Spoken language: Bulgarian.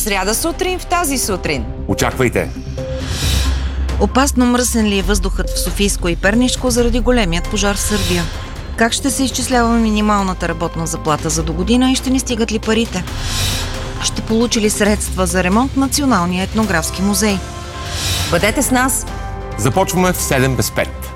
Сряда сутрин в тази сутрин. Очаквайте! Опасно мръсен ли е въздухът в Софийско и Пернишко заради големият пожар в Сърбия? Как ще се изчислява минималната работна заплата за до година и ще ни стигат ли парите? Ще получи ли средства за ремонт Националния етнографски музей? Бъдете с нас! Започваме в 7 без 5.